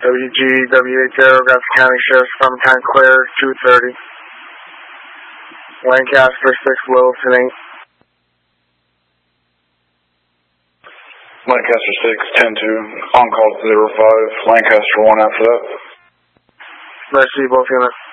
WGWH Grafton County Sheriff's Department, time clear, 2:30. Lancaster 6, Littleton 8. Lancaster 6, 10-2, on call 05, Lancaster 1 after that. Mercy, both units.